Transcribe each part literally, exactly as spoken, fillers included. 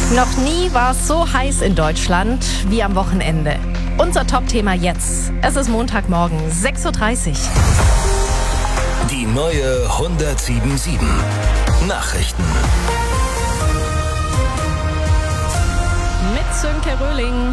Noch nie war es so heiß in Deutschland wie am Wochenende. Unser Top-Thema jetzt. Es ist Montagmorgen, sechs Uhr dreißig. Die neue hundertsieben Komma sieben. Nachrichten. Mit Sönke Röhling.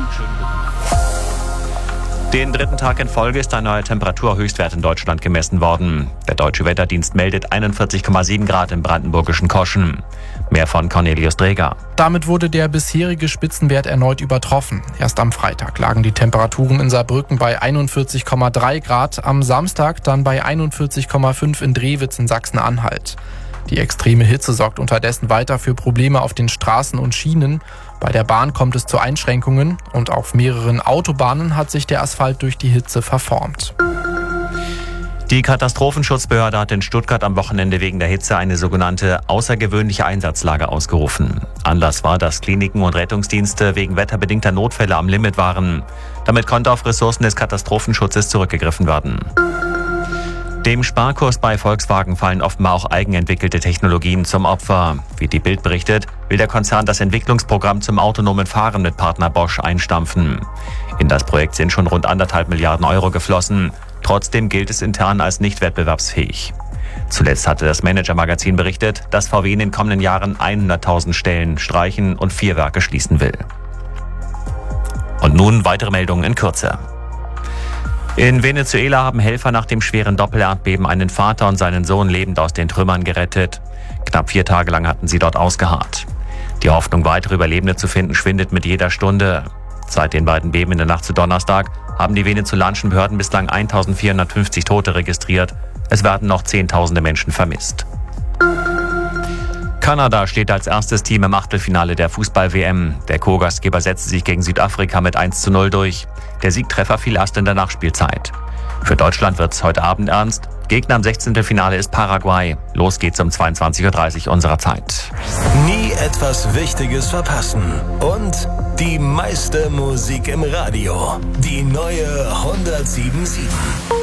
Den dritten Tag in Folge ist ein neuer Temperaturhöchstwert in Deutschland gemessen worden. Der Deutsche Wetterdienst meldet einundvierzig Komma sieben Grad im brandenburgischen Koschen. Mehr von Cornelius Dreger. Damit wurde der bisherige Spitzenwert erneut übertroffen. Erst am Freitag lagen die Temperaturen in Saarbrücken bei einundvierzig Komma drei Grad, am Samstag dann bei einundvierzig Komma fünf in Drewitz in Sachsen-Anhalt. Die extreme Hitze sorgt unterdessen weiter für Probleme auf den Straßen und Schienen. Bei der Bahn kommt es zu Einschränkungen und auf mehreren Autobahnen hat sich der Asphalt durch die Hitze verformt. Die Katastrophenschutzbehörde hat in Stuttgart am Wochenende wegen der Hitze eine sogenannte außergewöhnliche Einsatzlage ausgerufen. Anlass war, dass Kliniken und Rettungsdienste wegen wetterbedingter Notfälle am Limit waren. Damit konnte auf Ressourcen des Katastrophenschutzes zurückgegriffen werden. Dem Sparkurs bei Volkswagen fallen offenbar auch eigenentwickelte Technologien zum Opfer. Wie die Bild berichtet, will der Konzern das Entwicklungsprogramm zum autonomen Fahren mit Partner Bosch einstampfen. In das Projekt sind schon rund anderthalb Milliarden Euro geflossen. Trotzdem gilt es intern als nicht wettbewerbsfähig. Zuletzt hatte das Manager-Magazin berichtet, dass V W in den kommenden Jahren hunderttausend Stellen streichen und vier Werke schließen will. Und nun weitere Meldungen in Kürze. In Venezuela haben Helfer nach dem schweren Doppelerdbeben einen Vater und seinen Sohn lebend aus den Trümmern gerettet. Knapp vier Tage lang hatten sie dort ausgeharrt. Die Hoffnung, weitere Überlebende zu finden, schwindet mit jeder Stunde. Seit den beiden Beben in der Nacht zu Donnerstag haben die venezolanischen Behörden bislang eintausendvierhundertfünfzig Tote registriert. Es werden noch Zehntausende Menschen vermisst. Kanada steht als erstes Team im Achtelfinale der Fußball-W M. Der Co-Gastgeber setzte sich gegen Südafrika mit eins zu null durch. Der Siegtreffer fiel erst in der Nachspielzeit. Für Deutschland wird es heute Abend ernst. Gegner im Sechzehntelfinale ist Paraguay. Los geht's um zweiundzwanzig Uhr dreißig unserer Zeit. Nie etwas Wichtiges verpassen. Und die meiste Musik im Radio. Die neue hundertsieben Komma sieben.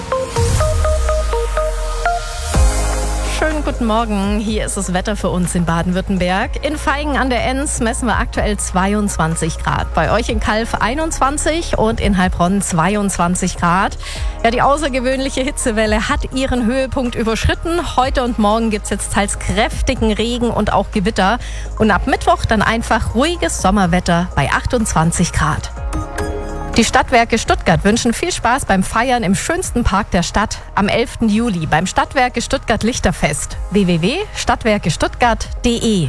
Schönen guten Morgen, hier ist das Wetter für uns in Baden-Württemberg. In Feigen an der Enns messen wir aktuell zweiundzwanzig Grad. Bei euch in Calw einundzwanzig und in Heilbronn zweiundzwanzig Grad. Ja, die außergewöhnliche Hitzewelle hat ihren Höhepunkt überschritten. Heute und morgen gibt es jetzt teils kräftigen Regen und auch Gewitter. Und ab Mittwoch dann einfach ruhiges Sommerwetter bei achtundzwanzig Grad. Die Stadtwerke Stuttgart wünschen viel Spaß beim Feiern im schönsten Park der Stadt am elften Juli beim Stadtwerke Stuttgart Lichterfest. w w w punkt stadtwerkestuttgart punkt d e.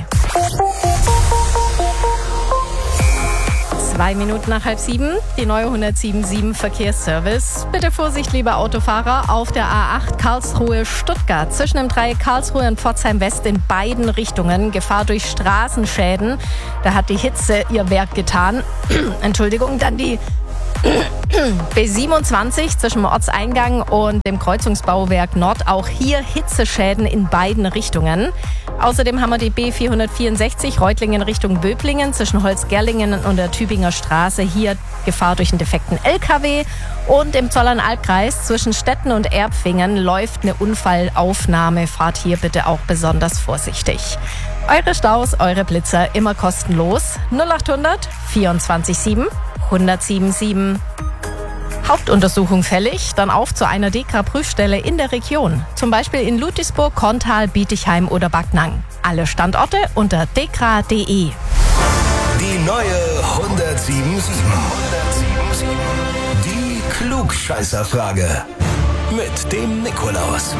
Zwei Minuten nach halb sieben, die neue hundertsieben Komma sieben Verkehrsservice. Bitte Vorsicht, liebe Autofahrer, auf der A acht Karlsruhe-Stuttgart. Zwischen dem Dreieck Karlsruhe und Pforzheim West in beiden Richtungen. Gefahr durch Straßenschäden. Da hat die Hitze ihr Werk getan. Entschuldigung, dann die B siebenundzwanzig zwischen dem Ortseingang und dem Kreuzungsbauwerk Nord. Auch hier Hitzeschäden in beiden Richtungen. Außerdem haben wir die B vierhundertvierundsechzig Reutlingen Richtung Böblingen zwischen Holzgerlingen und der Tübinger Straße. Hier Gefahr durch einen defekten L K W. Und im Zollern-Albkreis zwischen Stetten und Erbfingen läuft eine Unfallaufnahme. Fahrt hier bitte auch besonders vorsichtig. Eure Staus, eure Blitzer immer kostenlos. null achthundert vierundzwanzig sieben hundertsieben Komma sieben. Hauptuntersuchung fällig, dann auf zu einer D E K R A-Prüfstelle in der Region. Zum Beispiel in Ludwigsburg, Korntal, Bietigheim oder Backnang. Alle Standorte unter d e k r a punkt d e. Die neue hundertsieben Komma sieben. Die Klugscheißerfrage mit dem Nikolaus.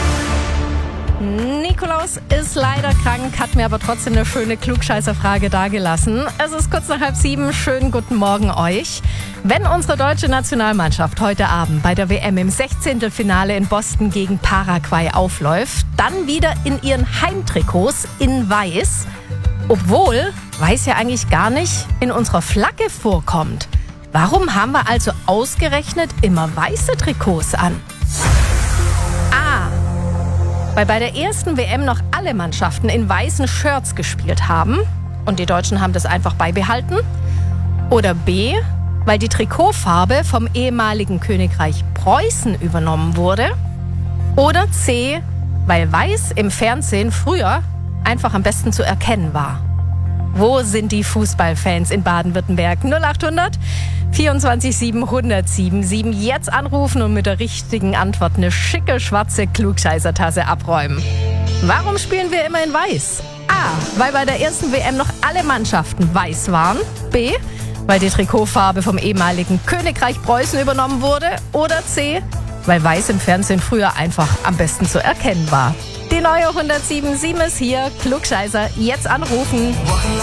Nikolaus ist leider krank, hat mir aber trotzdem eine schöne Klugscheißerfrage dagelassen. Es ist kurz nach halb sieben. Schönen guten Morgen euch. Wenn unsere deutsche Nationalmannschaft heute Abend bei der W M im Sechzehntelfinale in Boston gegen Paraguay aufläuft, dann wieder in ihren Heimtrikots in Weiß, obwohl Weiß ja eigentlich gar nicht in unserer Flagge vorkommt. Warum haben wir also ausgerechnet immer weiße Trikots an? A. Weil bei der ersten W M noch alle Mannschaften in weißen Shirts gespielt haben und die Deutschen haben das einfach beibehalten. Oder B, weil die Trikotfarbe vom ehemaligen Königreich Preußen übernommen wurde. Oder C, weil weiß im Fernsehen früher einfach am besten zu erkennen war. Wo sind die Fußballfans in Baden-Württemberg? null acht hundert vierundzwanzig sieben hundert sieben sieben. Jetzt anrufen und mit der richtigen Antwort eine schicke schwarze Klugscheißertasse abräumen. Warum spielen wir immer in Weiß? A. Weil bei der ersten W M noch alle Mannschaften weiß waren. B. Weil die Trikotfarbe vom ehemaligen Königreich Preußen übernommen wurde. Oder C. Weil Weiß im Fernsehen früher einfach am besten zu erkennen war. Die neue hundertsieben Komma sieben ist hier. Klugscheißer, jetzt anrufen.